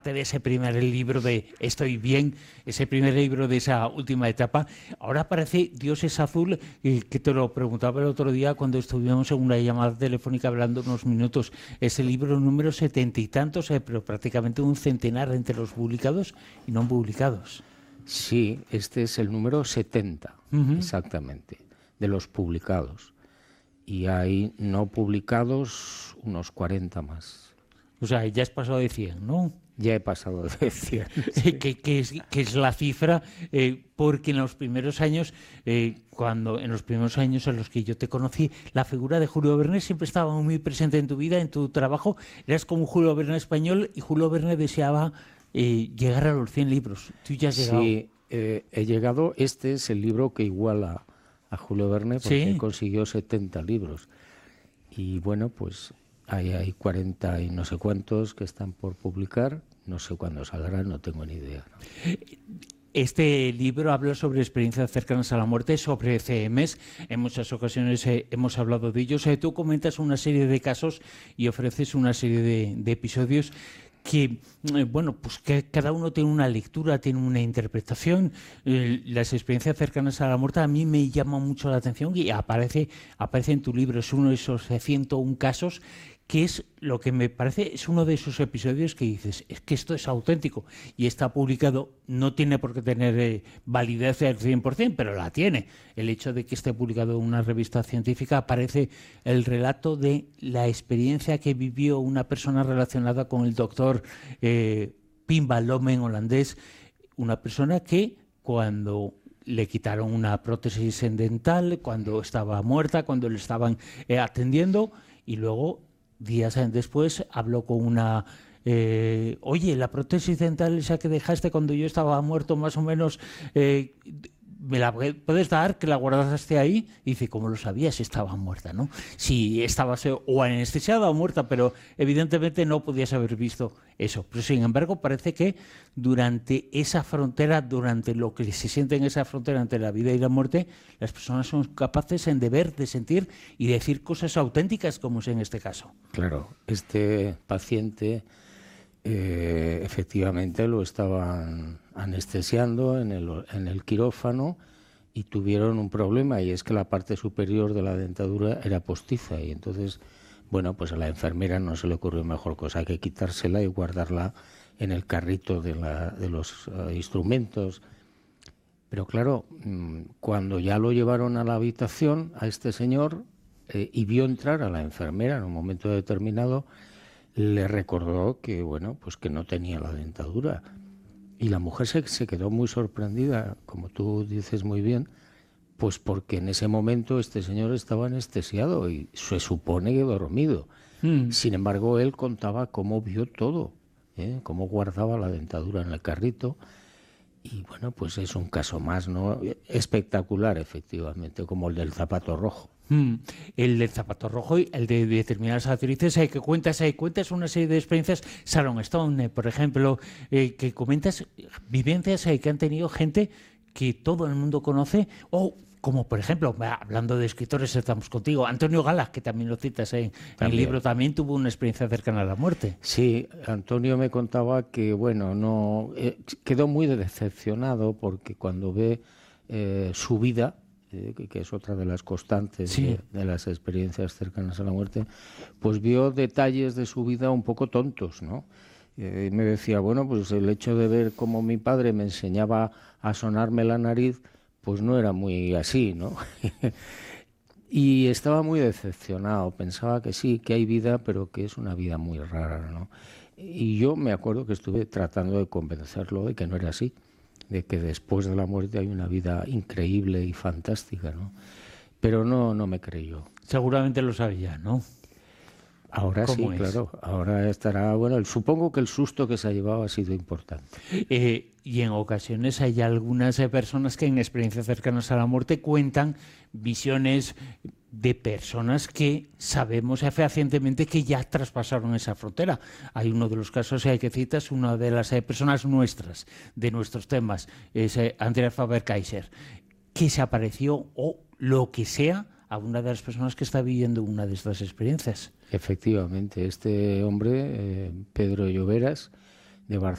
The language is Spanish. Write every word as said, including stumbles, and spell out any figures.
de ese primer libro de Estoy bien, ese primer libro de esa última etapa, ahora aparece Dios es azul, eh, que te lo preguntaba el otro día cuando estuvimos en una llamada telefónica hablando unos minutos, ese libro número setenta y tantos, eh, pero prácticamente un centenar entre los publicados y no publicados. Sí, este es el número setenta, uh-huh. exactamente, de los publicados. Y hay no publicados unos cuarenta más. O sea, ya has pasado de cien, ¿no? Ya he pasado de cien. Sí. que, que, es, que es la cifra, eh, porque en los primeros años, eh, cuando en los primeros años en los que yo te conocí, la figura de Julio Verne siempre estaba muy presente en tu vida, en tu trabajo. Eras como Julio Verne español y Julio Verne deseaba eh, llegar a los cien libros. Tú ya has llegado. Sí, eh, he llegado. Este es el libro que iguala a Julio Verne porque ¿sí? consiguió setenta libros. Y bueno, pues hay, hay cuarenta y no sé cuántos que están por publicar. No sé cuándo saldrán, no tengo ni idea, ¿no? Este libro habla sobre experiencias cercanas a la muerte, sobre C M s. En muchas ocasiones eh, hemos hablado de ellos. Eh, tú comentas una serie de casos y ofreces una serie de, de episodios que, eh, bueno, pues que cada uno tiene una lectura, tiene una interpretación. Eh, las experiencias cercanas a la muerte a mí me llama mucho la atención y aparece, aparece en tu libro. Es uno de esos ciento uno casos que es lo que me parece, es uno de esos episodios que dices, es que esto es auténtico y está publicado, no tiene por qué tener eh, validez al cien por cien, pero la tiene. El hecho de que esté publicado en una revista científica, aparece el relato de la experiencia que vivió una persona relacionada con el doctor eh, Pim van Lommel, holandés, una persona que cuando le quitaron una prótesis dental, cuando estaba muerta, cuando le estaban eh, atendiendo, y luego días después habló con una... Eh, oye, la prótesis dental esa que dejaste cuando yo estaba muerto, más o menos, eh, ¿me la puedes dar, que la guardaste ahí? Y dice, ¿cómo lo sabías si estaba muerta, no? Si estabas o anestesiada o muerta, pero evidentemente no podías haber visto eso. Pero sin embargo, parece que durante esa frontera, durante lo que se siente en esa frontera entre la vida y la muerte, las personas son capaces en de ver, de sentir y decir cosas auténticas, como es en este caso. Claro, este paciente eh, efectivamente lo estaban anestesiando en el, en el quirófano y tuvieron un problema, y es que la parte superior de la dentadura era postiza, y entonces, bueno, pues a la enfermera no se le ocurrió mejor cosa que quitársela y guardarla en el carrito de, la, de los uh, instrumentos. Pero claro, cuando ya lo llevaron a la habitación, a este señor, eh, y vio entrar a la enfermera en un momento determinado, le recordó que, bueno, pues que no tenía la dentadura. Y la mujer se, se quedó muy sorprendida, como tú dices muy bien, pues porque en ese momento este señor estaba anestesiado y se supone que dormido. Mm. Sin embargo, él contaba cómo vio todo, ¿eh? Cómo guardaba la dentadura en el carrito. Y bueno, pues es un caso más, ¿no? Espectacular, efectivamente, como el del zapato rojo. Mm, el del zapato rojo y el de determinadas actrices eh, que cuentas, eh, cuentas una serie de experiencias, Sharon Stone, eh, por ejemplo, eh, que comentas vivencias eh, que han tenido gente que todo el mundo conoce, o como por ejemplo, hablando de escritores, estamos contigo, Antonio Gala, que también lo citas eh, en el libro, también tuvo una experiencia cercana a la muerte. Sí, Antonio me contaba que, bueno, no eh, quedó muy decepcionado porque cuando ve eh, su vida, eh, que, que es otra de las constantes sí. de, de las experiencias cercanas a la muerte, pues vio detalles de su vida un poco tontos, ¿no? Eh, me decía, bueno, pues el hecho de ver cómo mi padre me enseñaba a sonarme la nariz, pues no era muy así, ¿no? Y estaba muy decepcionado, pensaba que sí, que hay vida, pero que es una vida muy rara, ¿no? Y yo me acuerdo que estuve tratando de convencerlo de que no era así, de que después de la muerte hay una vida increíble y fantástica, ¿no? Pero no, no me creyó. Seguramente lo sabía, ¿no? Ahora sí, es? Claro, ahora estará, bueno, el, supongo que el susto que se ha llevado ha sido importante. Eh, y en ocasiones hay algunas eh, personas que en experiencias cercanas a la muerte cuentan visiones de personas que sabemos fehacientemente que ya traspasaron esa frontera. Hay uno de los casos eh, que citas, una de las eh, personas nuestras, de nuestros temas, es eh, Andrea Faber-Kaiser, que se apareció o lo que sea a una de las personas que está viviendo una de estas experiencias. Efectivamente, este hombre, eh, Pedro Lloveras, de Barcelona,